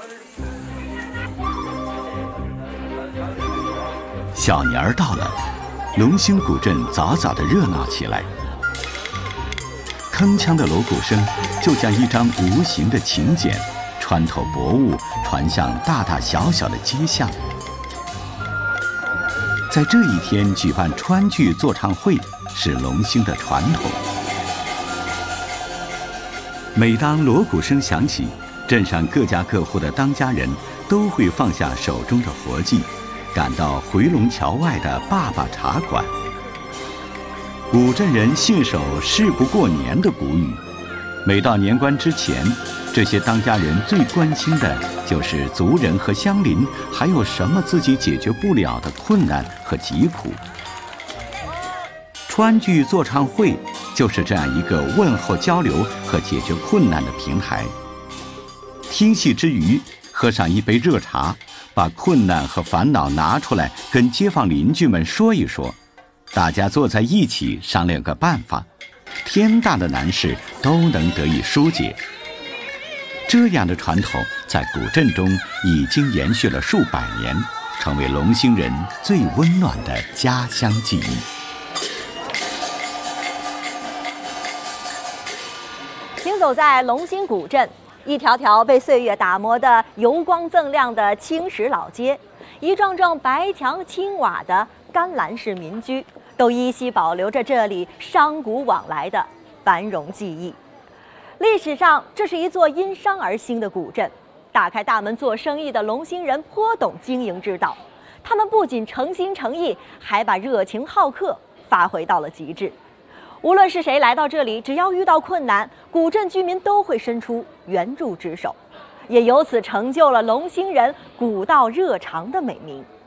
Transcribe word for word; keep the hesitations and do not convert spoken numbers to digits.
小年儿到了，龙兴古镇早早的热闹起来。铿锵的锣鼓声就像一张无形的请柬，穿透薄雾，传向大大小小的街巷。在这一天举办川剧座唱会是龙兴的传统。每当锣鼓声响起，镇上各家各户的当家人都会放下手中的活计，赶到回龙桥外的爸爸茶馆。古镇人信守事不过年的古语，每到年关之前，这些当家人最关心的就是族人和乡邻还有什么自己解决不了的困难和疾苦。川剧座唱会就是这样一个问候交流和解决困难的平台。听戏之余，喝上一杯热茶，把困难和烦恼拿出来跟街坊邻居们说一说，大家坐在一起商量个办法，天大的难事都能得以疏解。这样的传统在古镇中已经延续了数百年，成为龙兴人最温暖的家乡记忆。 行走在龙兴古镇，一条条被岁月打磨的油光锃亮的青石老街，一幢幢白墙青瓦的甘蓝式民居，都依稀保留着这里商贾往来的繁荣记忆。历史上，这是一座因商而兴的古镇。打开大门做生意的龙兴人颇懂经营之道，他们不仅诚心诚意，还把热情好客发挥到了极致。无论是谁来到这里，只要遇到困难，古镇居民都会伸出援助之手，也由此成就了龙兴人古道热肠的美名。